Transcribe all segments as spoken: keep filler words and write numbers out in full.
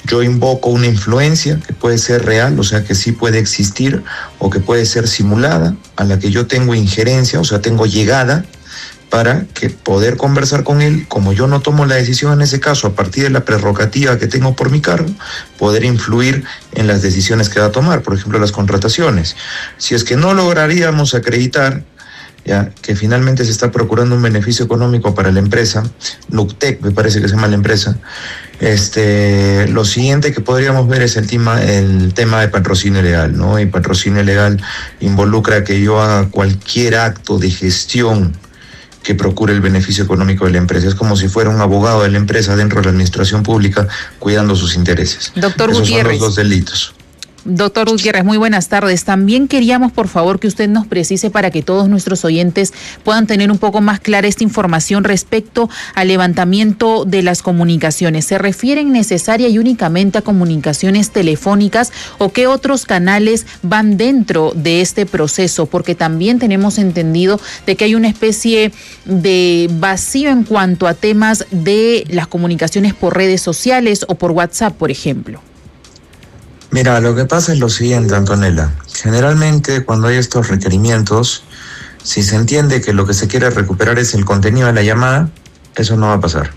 yo invoco una influencia que puede ser real, o sea, que sí puede existir, o que puede ser simulada, a la que yo tengo injerencia, o sea, tengo llegada, para que poder conversar con él, como yo no tomo la decisión en ese caso, a partir de la prerrogativa que tengo por mi cargo, poder influir en las decisiones que va a tomar, por ejemplo, las contrataciones. Si es que no lograríamos acreditar ya que finalmente se está procurando un beneficio económico para la empresa, Nuctec me parece que se llama la empresa, este, lo siguiente que podríamos ver es el tema, el tema de patrocinio legal, ¿no? Y patrocinio legal involucra que yo haga cualquier acto de gestión que procure el beneficio económico de la empresa. Es como si fuera un abogado de la empresa dentro de la administración pública cuidando sus intereses. Doctor Esos Gutiérrez. son los dos delitos. Doctor Gutiérrez, muy buenas tardes. También queríamos, por favor, que usted nos precise para que todos nuestros oyentes puedan tener un poco más clara esta información respecto al levantamiento de las comunicaciones. ¿Se refieren necesaria y únicamente a comunicaciones telefónicas o qué otros canales van dentro de este proceso? Porque también tenemos entendido de que hay una especie de vacío en cuanto a temas de las comunicaciones por redes sociales o por WhatsApp, por ejemplo. Mira, lo que pasa es lo siguiente, Antonella. Generalmente cuando hay estos requerimientos, si se entiende que lo que se quiere recuperar es el contenido de la llamada, eso no va a pasar.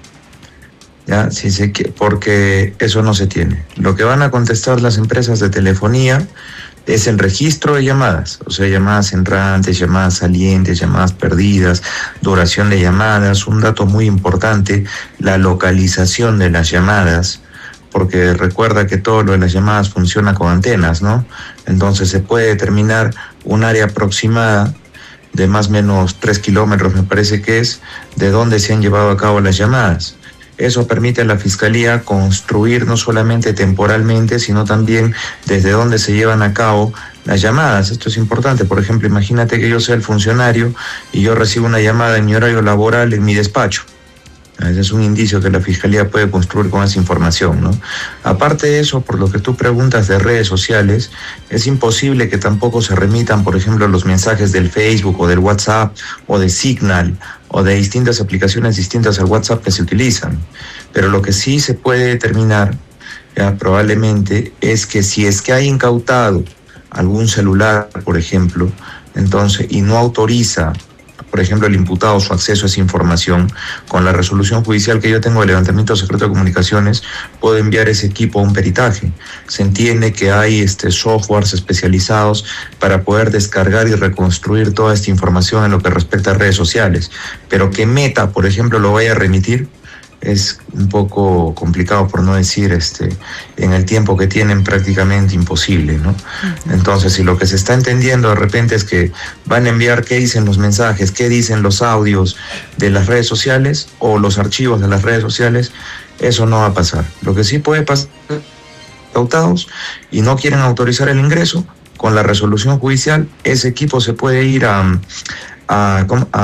¿Ya? Si se quiere, porque eso no se tiene. Lo que van a contestar las empresas de telefonía es el registro de llamadas, o sea, llamadas entrantes, llamadas salientes, llamadas perdidas, duración de llamadas, un dato muy importante, la localización de las llamadas, porque recuerda que todo lo de las llamadas funciona con antenas, ¿no? Entonces se puede determinar un área aproximada de más o menos tres kilómetros, me parece que es, de dónde se han llevado a cabo las llamadas. Eso permite a la Fiscalía construir no solamente temporalmente, sino también desde dónde se llevan a cabo las llamadas. Esto es importante. Por ejemplo, imagínate que yo sea el funcionario y yo recibo una llamada en mi horario laboral en mi despacho. Ese es un indicio que la Fiscalía puede construir con esa información, ¿no? Aparte de eso, por lo que tú preguntas de redes sociales, es imposible que tampoco se remitan, por ejemplo, los mensajes del Facebook o del WhatsApp o de Signal o de distintas aplicaciones distintas al WhatsApp que se utilizan. Pero lo que sí se puede determinar, ya, probablemente, es que si es que hay incautado algún celular, por ejemplo, entonces, y no autoriza, por ejemplo, el imputado su acceso a esa información, con la resolución judicial que yo tengo de levantamiento secreto de comunicaciones, puedo enviar ese equipo a un peritaje. Se entiende que hay este, softwares especializados para poder descargar y reconstruir toda esta información en lo que respecta a redes sociales, pero que Meta, por ejemplo, lo vaya a remitir, es un poco complicado, por no decir, este, en el tiempo que tienen, prácticamente imposible, ¿no? Uh-huh. Entonces, si lo que se está entendiendo de repente es que van a enviar qué dicen los mensajes, qué dicen los audios de las redes sociales o los archivos de las redes sociales, eso no va a pasar. Lo que sí puede pasar, cautados y no quieren autorizar el ingreso, con la resolución judicial, ese equipo se puede ir a, a,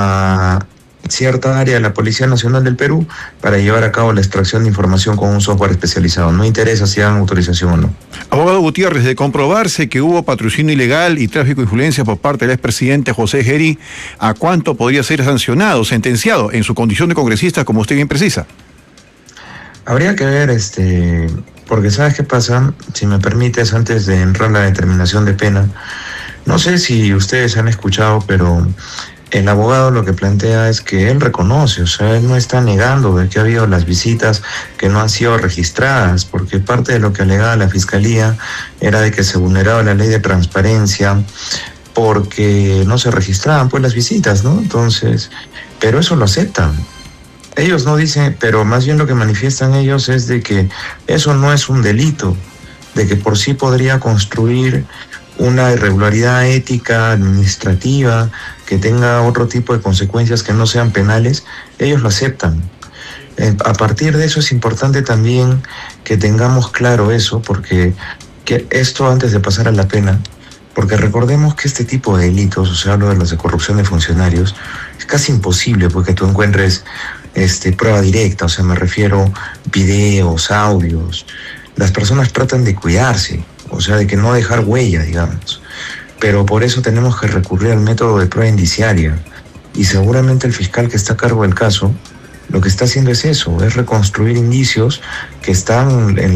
a cierta área de la Policía Nacional del Perú para llevar a cabo la extracción de información con un software especializado. No interesa si dan autorización o no. Abogado Gutiérrez, de comprobarse que hubo patrocinio ilegal y tráfico de influencia por parte del expresidente José Gerí, ¿a cuánto podría ser sancionado, sentenciado en su condición de congresista, como usted bien precisa? Habría que ver, este, porque ¿sabes qué pasa? Si me permites, antes de entrar en la determinación de pena, no sé si ustedes han escuchado, pero el abogado lo que plantea es que él reconoce, o sea, él no está negando de que ha habido las visitas que no han sido registradas, porque parte de lo que alegaba la Fiscalía era de que se vulneraba la ley de transparencia porque no se registraban pues las visitas, ¿no? Entonces, pero eso lo aceptan. Ellos no dicen, pero más bien lo que manifiestan ellos es de que eso no es un delito, de que por sí podría construir una irregularidad ética, administrativa, que tenga otro tipo de consecuencias que no sean penales. Ellos lo aceptan. Eh, a partir de eso es importante también que tengamos claro eso, porque que esto antes de pasar a la pena, porque recordemos que este tipo de delitos, o sea, hablo de los de corrupción de funcionarios, es casi imposible porque tú encuentres este, prueba directa, o sea, me refiero videos, audios. Las personas tratan de cuidarse, o sea, de que no dejar huella, digamos. Pero por eso tenemos que recurrir al método de prueba indiciaria. Y seguramente el fiscal que está a cargo del caso, lo que está haciendo es eso, es reconstruir indicios que están en